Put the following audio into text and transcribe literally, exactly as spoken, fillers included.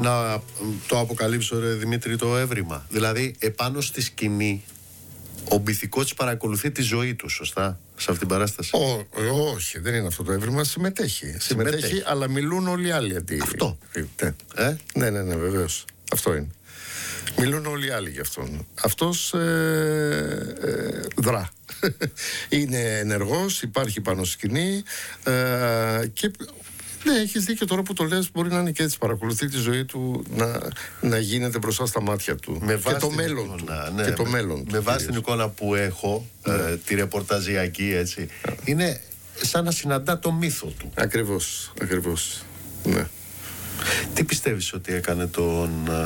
να το αποκαλύψω, ρε Δημήτρη, το έβριμα. Δηλαδή, επάνω στη σκηνή, ο μπιθηκότσης παρακολουθεί τη ζωή του, σωστά, σε αυτήν την παράσταση. Ό, όχι, δεν είναι αυτό το έβριμα. Συμμετέχει. Συμμετέχει, συμμετέχει αλλά μιλούν όλοι οι άλλοι αντί. Αυτό. Ναι, ε? ναι, ναι, ναι, βεβαίως. Αυτό είναι. Μιλούν όλοι οι άλλοι γι' αυτόν. Αυτός ε, ε, δρά. Είναι ενεργός, υπάρχει πάνω στη σκηνή ε, και ναι, έχεις δίκιο τώρα που το λες, μπορεί να είναι και έτσι. Παρακολουθεί τη ζωή του να, να γίνεται μπροστά στα μάτια του. Με και το μέλλον εικόνα, του. Ναι, και το με, μέλλον με του. Με βάση κυρίως. την εικόνα που έχω, ναι. ε, τη ρεπορταζιακή, έτσι, yeah. είναι σαν να συναντά το μύθο του. Ακριβώς, ακριβώς. Ναι. Τι πιστεύεις ότι έκανε τον